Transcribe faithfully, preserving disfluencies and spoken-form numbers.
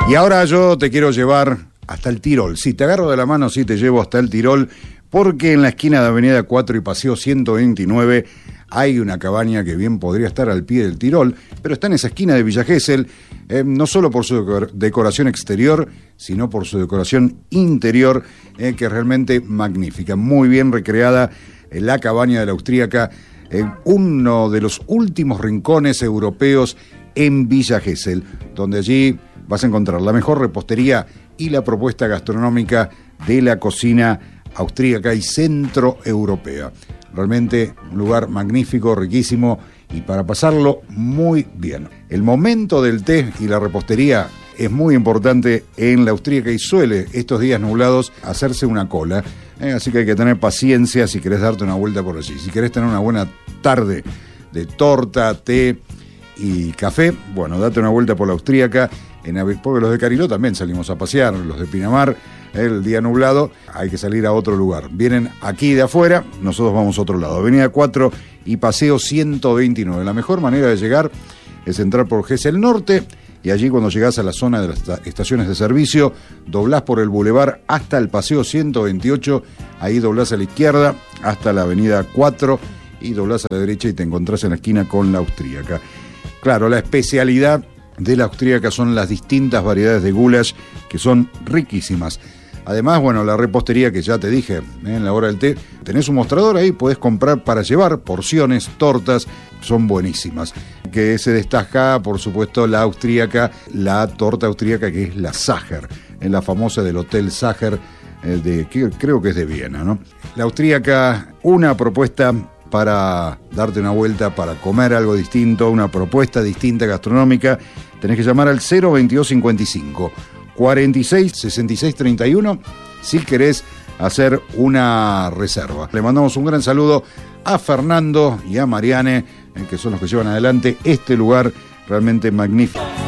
Y ahora yo te quiero llevar hasta el Tirol. Sí, te agarro de la mano, sí te llevo hasta el Tirol, porque en la esquina de Avenida cuatro y Paseo ciento veintinueve hay una cabaña que bien podría estar al pie del Tirol, pero está en esa esquina de Villa Gesell, eh, no solo por su decoración exterior, sino por su decoración interior, eh, que es realmente magnífica, muy bien recreada eh, la cabaña de la Austríaca, en uno de los últimos rincones europeos en Villa Gesell, donde allí vas a encontrar la mejor repostería y la propuesta gastronómica de la cocina austríaca y centroeuropea. Realmente un lugar magnífico, riquísimo y para pasarlo muy bien. El momento del té y la repostería es muy importante en la Austríaca y suele estos días nublados hacerse una cola. Eh, así que hay que tener paciencia si querés darte una vuelta por allí. Si querés tener una buena tarde de torta, té y café, bueno, date una vuelta por la Austríaca, en, porque los de Cariló también salimos a pasear, los de Pinamar, el día nublado, hay que salir a otro lugar. Vienen aquí de afuera, nosotros vamos a otro lado. Avenida cuatro y Paseo ciento veintinueve. La mejor manera de llegar es entrar por Gesell Norte y allí cuando llegás a la zona de las estaciones de servicio, doblás por el bulevar hasta el Paseo ciento veintiocho, ahí doblás a la izquierda hasta la Avenida cuatro y doblás a la derecha y te encontrás en la esquina con la Austríaca. Claro, la especialidad de la Austríaca son las distintas variedades de goulash que son riquísimas. Además, bueno, la repostería que ya te dije, ¿eh? En la hora del té, tenés un mostrador ahí, podés comprar para llevar porciones, tortas, son buenísimas. Que se destaca, por supuesto, la austríaca, la torta austríaca que es la Sacher, en la famosa del Hotel Sacher, eh, de, que creo que es de Viena, ¿no? La austríaca, una propuesta para darte una vuelta, para comer algo distinto, una propuesta distinta gastronómica, tenés que llamar al cero veintidós cincuenta y cinco cuarenta y seis sesenta y seis treinta y uno si querés hacer una reserva. Le mandamos un gran saludo a Fernando y a Mariane, que son los que llevan adelante este lugar realmente magnífico.